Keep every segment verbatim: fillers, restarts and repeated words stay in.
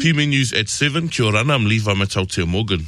P M News at seven. Kia ora, I'm Levi Matautia Morgan.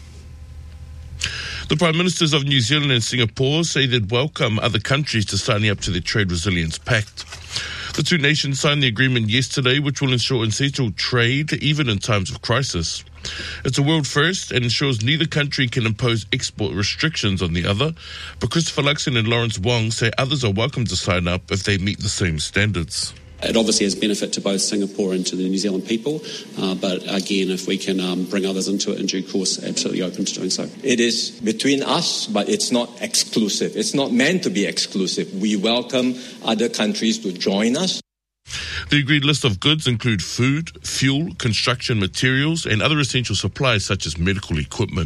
The Prime Ministers of New Zealand and Singapore say they'd welcome other countries to signing up to the Trade Resilience Pact. The two nations signed the agreement yesterday, which will ensure essential trade even in times of crisis. It's a world first and ensures neither country can impose export restrictions on the other, but Christopher Luxon and Lawrence Wong say others are welcome to sign up if they meet the same standards. It obviously has benefit to both Singapore and to the New Zealand people, uh, but again, if we can um, bring others into it in due course, absolutely open to doing so. It is between us, but it's not exclusive. It's not meant to be exclusive. We welcome other countries to join us. The agreed list of goods include food, fuel, construction materials, and other essential supplies such as medical equipment.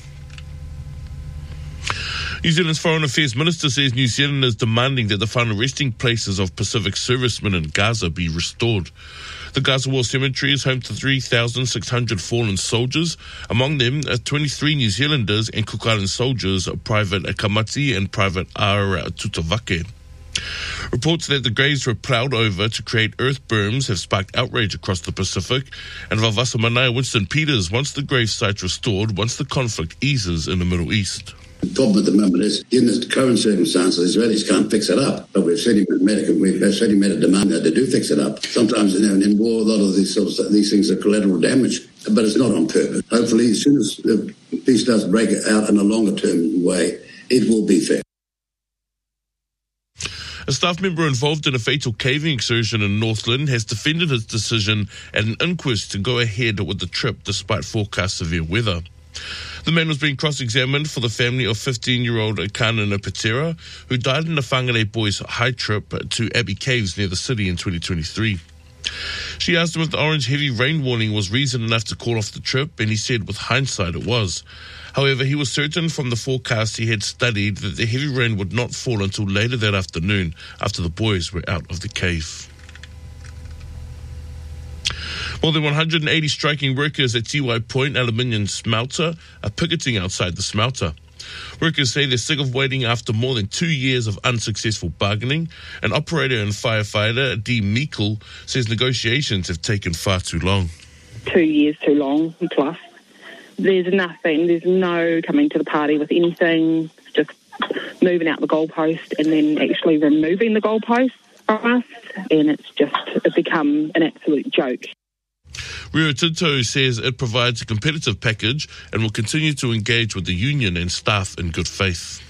New Zealand's Foreign Affairs Minister says New Zealand is demanding that the final resting places of Pacific servicemen in Gaza be restored. The Gaza War Cemetery is home to three thousand six hundred fallen soldiers. Among them are twenty-three New Zealanders and Cook Island soldiers, Private Akamati and Private Ara Tutavake. Reports that the graves were ploughed over to create earth berms have sparked outrage across the Pacific, and Vavasa Manaya Winston Peters wants the grave site restored once the conflict eases in the Middle East. The problem at the moment is, in the current circumstances, Israelis can't fix it up. But we've certainly made a, we've certainly made a demand that they do fix it up. Sometimes, you know, in war, a lot of these sorts of these things are collateral damage, but it's not on purpose. Hopefully, as soon as the peace does break out in a longer term way, it will be fair. A staff member involved in a fatal caving excursion in Northland has defended his decision at an inquest to go ahead with the trip despite forecast severe weather. The man was being cross-examined for the family of fifteen-year-old Kanana Patera, who died in the Whangarei Boys' high trip to Abbey Caves near the city in twenty twenty-three. She asked him if the orange heavy rain warning was reason enough to call off the trip, and he said with hindsight it was. However, he was certain from the forecast he had studied that the heavy rain would not fall until later that afternoon after the boys were out of the cave. More than one hundred eighty striking workers at T Y Point Aluminium Smelter are picketing outside the smelter. Workers say they're sick of waiting after more than two years of unsuccessful bargaining. An operator and firefighter, Dee Meikle, says negotiations have taken far too long. Two years too long, plus. There's nothing, there's no coming to the party with anything, just moving out the goalpost and then actually removing the goalpost from us, and it's just it's become an absolute joke. Rio Tinto says it provides a competitive package and will continue to engage with the union and staff in good faith.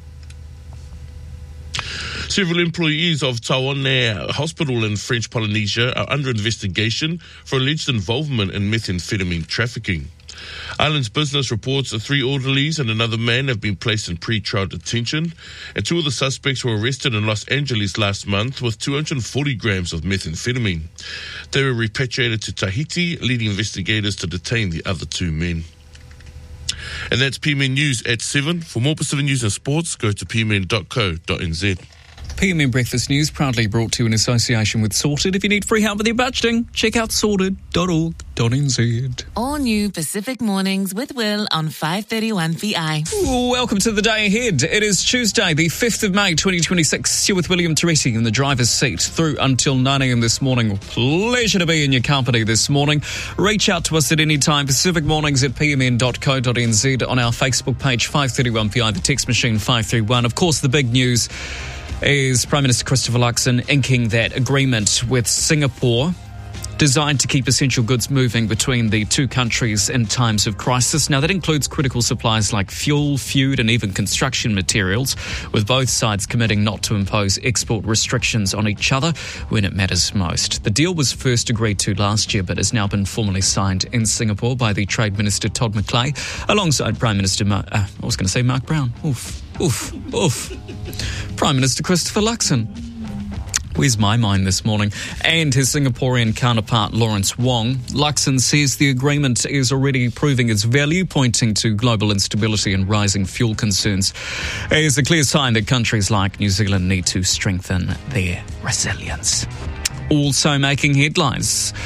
Several employees of Taone Hospital in French Polynesia are under investigation for alleged involvement in methamphetamine trafficking. Island's Business reports that three orderlies and another man have been placed in pre-trial detention, and two of the suspects were arrested in Los Angeles last month with two hundred forty grams of methamphetamine. They were repatriated to Tahiti, leading investigators to detain the other two men. And that's P M N News at seven. For more Pacific News and Sports, go to p m n dot co dot n z. P M N Breakfast News proudly brought to you in association with Sorted. If you need free help with your budgeting, check out sorted dot org dot n z. All new Pacific Mornings with Will on five thirty-one V I. Welcome to the day ahead. It is Tuesday, the fifth of May, twenty twenty-six. You're with William Teresi in the driver's seat through until nine a.m. this morning. Pleasure to be in your company this morning. Reach out to us at any time. Pacific Mornings at p m n dot co dot n z, on our Facebook page five thirty-one V I, the text machine five three one. Of course, the big news is Prime Minister Christopher Luxon inking that agreement with Singapore designed to keep essential goods moving between the two countries in times of crisis. Now, that includes critical supplies like fuel, food, and even construction materials, with both sides committing not to impose export restrictions on each other when it matters most. The deal was first agreed to last year, but has now been formally signed in Singapore by the Trade Minister Todd McClay, alongside Prime Minister, Mar- uh, I was going to say Mark Brown. Oof, oof, oof. Prime Minister Christopher Luxon. Where's my mind this morning? And his Singaporean counterpart, Lawrence Wong. Luxon says the agreement is already proving its value, pointing to global instability and rising fuel concerns. It is a clear sign that countries like New Zealand need to strengthen their resilience. Also making headlines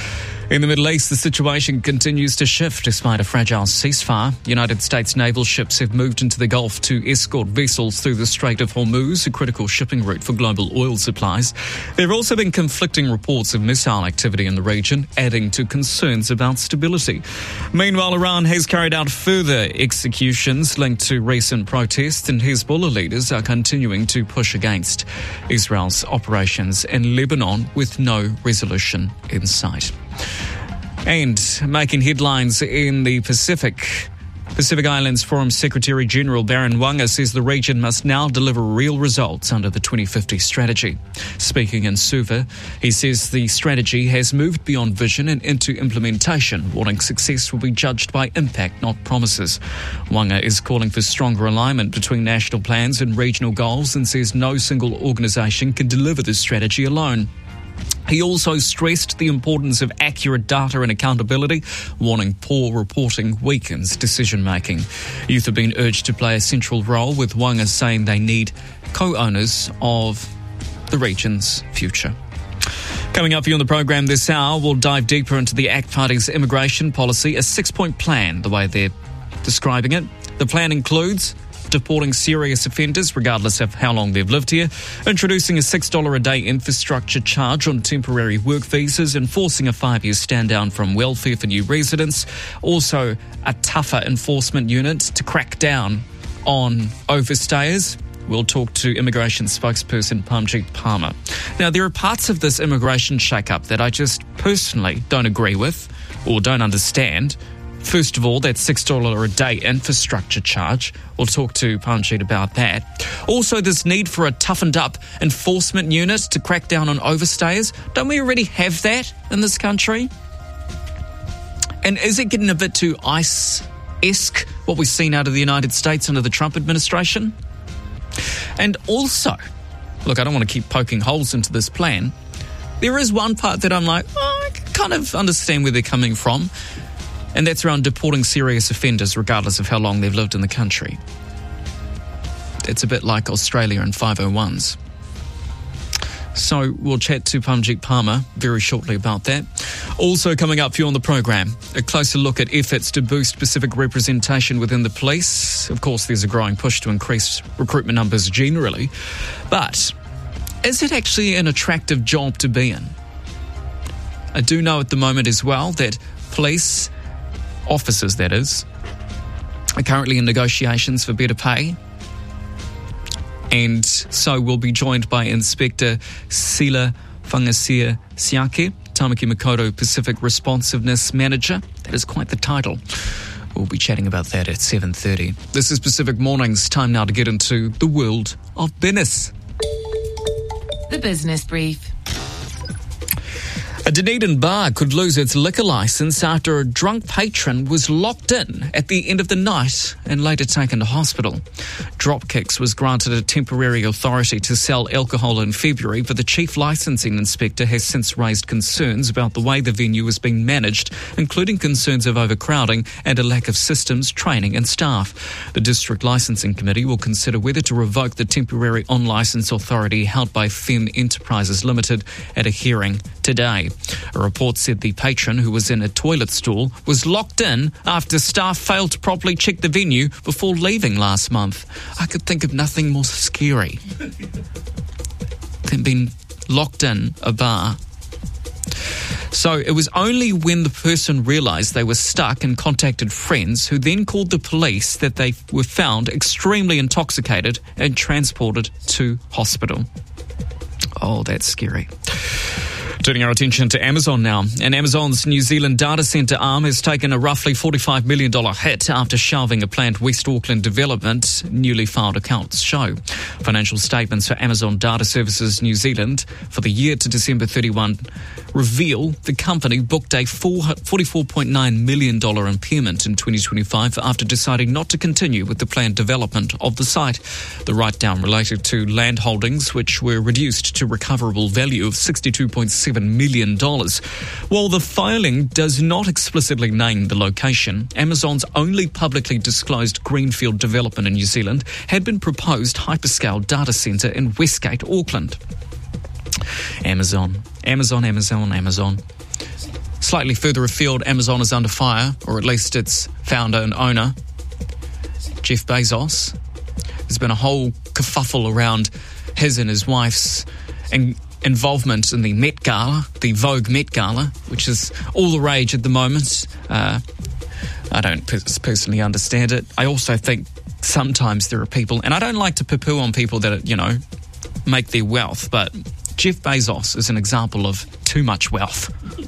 In the Middle East, the situation continues to shift despite a fragile ceasefire. United States naval ships have moved into the Gulf to escort vessels through the Strait of Hormuz, a critical shipping route for global oil supplies. There have also been conflicting reports of missile activity in the region, adding to concerns about stability. Meanwhile, Iran has carried out further executions linked to recent protests, and Hezbollah leaders are continuing to push against Israel's operations in Lebanon with no resolution in sight. And making headlines in the Pacific, Pacific Islands Forum Secretary General Baron Wanga says the region must now deliver real results under the twenty fifty strategy. Speaking in Suva, he says the strategy has moved beyond vision and into implementation, warning success will be judged by impact, not promises. Wanga is calling for stronger alignment between national plans and regional goals and says no single organisation can deliver this strategy alone. He also stressed the importance of accurate data and accountability, warning poor reporting weakens decision-making. Youth have been urged to play a central role, with Wanga saying they need co-owners of the region's future. Coming up for you on the program this hour, we'll dive deeper into the ACT Party's immigration policy, a six-point plan, the way they're describing it. The plan includes deporting serious offenders regardless of how long they've lived here, introducing a six dollars a day infrastructure charge on temporary work visas, enforcing a five-year stand-down from welfare for new residents, also a tougher enforcement unit to crack down on overstayers. We'll talk to immigration spokesperson Parmjit Parmar. Now, there are parts of this immigration shake-up that I just personally don't agree with or don't understand. First of all, that six dollars a day infrastructure charge. We'll talk to Parmjit about that. Also, this need for a toughened-up enforcement unit to crack down on overstayers. Don't we already have that in this country? And is it getting a bit too ICE-esque, what we've seen out of the United States under the Trump administration? And also, look, I don't want to keep poking holes into this plan. There is one part that I'm like, oh, I can kind of understand where they're coming from. And that's around deporting serious offenders regardless of how long they've lived in the country. It's a bit like Australia and five oh ones. So we'll chat to Parmjit Parmar very shortly about that. Also coming up for you on the program, a closer look at efforts to boost Pacific representation within the police. Of course, there's a growing push to increase recruitment numbers generally. But is it actually an attractive job to be in? I do know at the moment as well that police officers, that is, are currently in negotiations for better pay. And so we'll be joined by Inspector Sila Fangasia Siake, Tamaki Makaurau Pacific Responsiveness Manager. That is quite the title. We'll be chatting about that at seven thirty. This is Pacific Mornings. Time now to get into the world of business. The Business Brief. A Dunedin bar could lose its liquor licence after a drunk patron was locked in at the end of the night and later taken to hospital. Dropkicks was granted a temporary authority to sell alcohol in February, but the chief licensing inspector has since raised concerns about the way the venue is being managed, including concerns of overcrowding and a lack of systems, training and staff. The district licensing committee will consider whether to revoke the temporary on-licence authority held by Fem Enterprises Limited at a hearing today. A report said the patron, who was in a toilet stall, was locked in after staff failed to properly check the venue before leaving last month. I could think of nothing more scary than being locked in a bar. So it was only when the person realised they were stuck and contacted friends, who then called the police, that they were found extremely intoxicated and transported to hospital. Oh, that's scary. Turning our attention to Amazon now. And Amazon's New Zealand data centre arm has taken a roughly forty-five million dollars hit after shelving a planned West Auckland development, newly filed accounts show. Financial statements for Amazon Data Services New Zealand for the year to December thirty-first reveal the company booked a forty-four point nine million dollars impairment in twenty twenty-five after deciding not to continue with the planned development of the site. The write-down related to land holdings, which were reduced to recoverable value of sixty-two point seven million dollars. While the filing does not explicitly name the location, Amazon's only publicly disclosed greenfield development in New Zealand had been proposed hyperscale data centre in Westgate, Auckland. Amazon, Amazon, Amazon, Amazon. Slightly further afield, Amazon is under fire, or at least its founder and owner, Jeff Bezos. There's been a whole kerfuffle around his and his wife's in- involvement in the Met Gala, the Vogue Met Gala, which is all the rage at the moment. Uh, I don't personally understand it. I also think sometimes there are people, and I don't like to poo-poo on people that, you know, make their wealth, but Jeff Bezos is an example of too much wealth.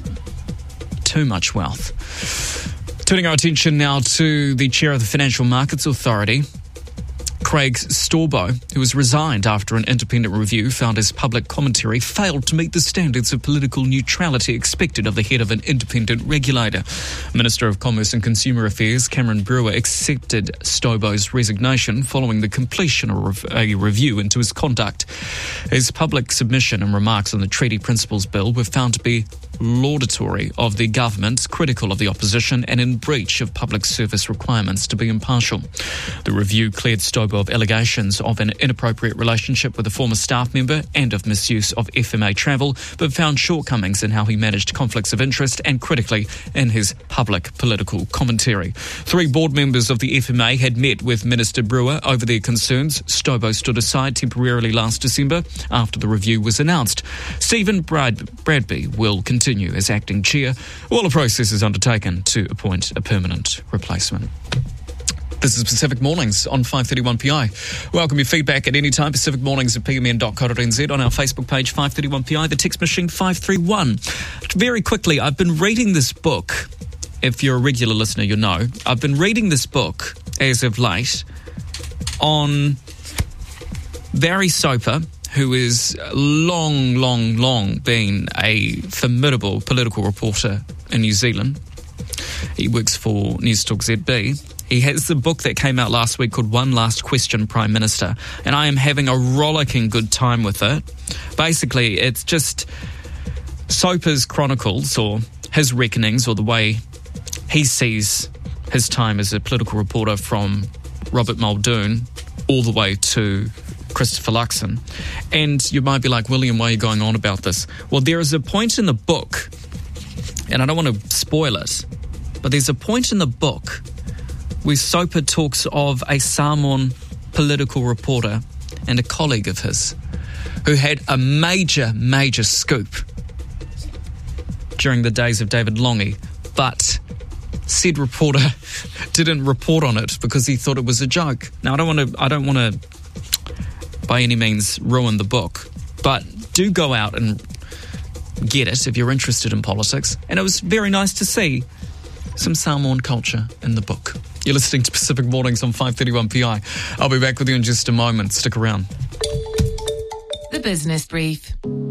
Too much wealth. Turning our attention now to the chair of the Financial Markets Authority, Craig Storbo, who was resigned after an independent review found his public commentary failed to meet the standards of political neutrality expected of the head of an independent regulator. Minister of Commerce and Consumer Affairs Cameron Brewer accepted Storbo's resignation following the completion of a review into his conduct. His public submission and remarks on the Treaty Principles Bill were found to be laudatory of the government, critical of the opposition, and in breach of public service requirements to be impartial. The review cleared Storbo of allegations of an inappropriate relationship with a former staff member and of misuse of F M A travel, but found shortcomings in how he managed conflicts of interest and, critically, in his public political commentary. Three board members of the F M A had met with Minister Brewer over their concerns. Storbo stood aside temporarily last December after the review was announced. Stephen Brad- Bradby will continue as acting chair while a process is undertaken to appoint a permanent replacement. This is Pacific Mornings on five thirty-one P I. Welcome your feedback at any time. Pacific Mornings at p m n dot co dot n z, on our Facebook page five thirty-one P I, the text machine five three one. Very quickly, I've been reading this book. If you're a regular listener, you'll know. I've been reading this book as of late on Barry Soper, who is long, long, long been a formidable political reporter in New Zealand. He works for News Talk Z B. He has the book that came out last week called One Last Question, Prime Minister, and I am having a rollicking good time with it. Basically, it's just Soper's chronicles, or his reckonings, or the way he sees his time as a political reporter from Robert Muldoon all the way to Christopher Luxon. And you might be like, William, why are you going on about this? Well, there is a point in the book, and I don't want to spoil it, but there's a point in the book where Soper talks of a Samoan political reporter and a colleague of his who had a major, major scoop during the days of David Lange, but said reporter didn't report on it because he thought it was a joke. Now, I don't want to, I don't want to by any means ruin the book, but do go out and get it if you're interested in politics. And it was very nice to see some Samoan culture in the book. You're listening to Pacific Mornings on five thirty-one P I. I'll be back with you in just a moment. Stick around. The Business Brief.